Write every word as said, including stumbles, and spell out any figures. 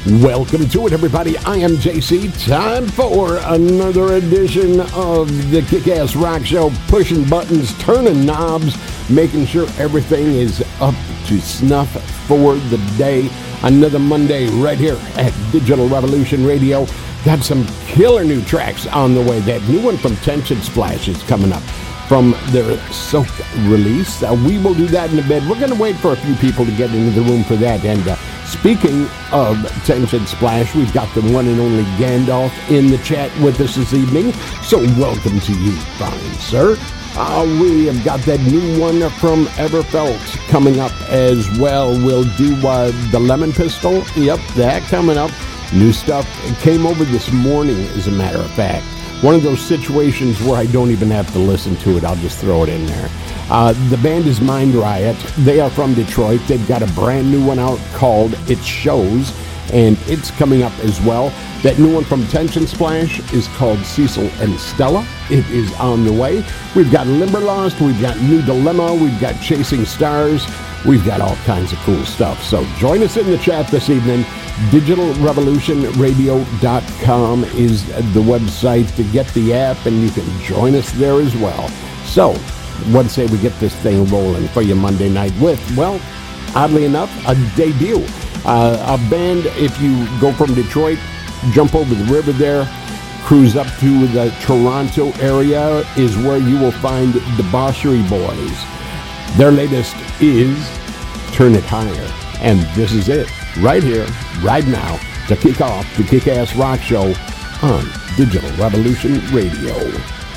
Welcome to it, everybody. I am J C. Time for another edition of the Kick-Ass Rock Show, pushing buttons, turning knobs, making sure everything is up to snuff for the day. Another Monday right here at Digital Revolution Radio. Got some killer new tracks on the way. That new one from Tension Splash is coming up from their Soak release. Uh, we will do that in a bit. We're going to wait for a few people to get into the room for that. And uh, speaking of Tension Splash, we've got the one and only Gandalf in the chat with us this evening. So welcome to you, fine sir. Uh, we have got that new one from Everfelt coming up as well. We'll do uh, the Lemon Pistol. Yep, that coming up. New stuff came over this morning, as a matter of fact. One of those situations where I don't even have to listen to it. I'll just throw it in there. Uh, the band is Mind Riot. They are from Detroit. They've got a brand new one out called It Shows, and it's coming up as well. That new one from Tension Splash is called Cecil and Stella. It is on the way. We've got Limberlost. We've got New Dilemma. We've got Chasing Stars. We've got all kinds of cool stuff. So join us in the chat this evening. digital revolution radio dot com is the website to get the app, and you can join us there as well. So, what say we get this thing rolling for you Monday night with, well, oddly enough, a debut. Uh, a band, if you go from Detroit, jump over the river there, cruise up to the Toronto area, is where you will find the Debauchery Boys. Their latest is Turn It Higher. And this is it, right here, right now, to kick off the Kick-Ass Rock Show on Digital Revolution Radio.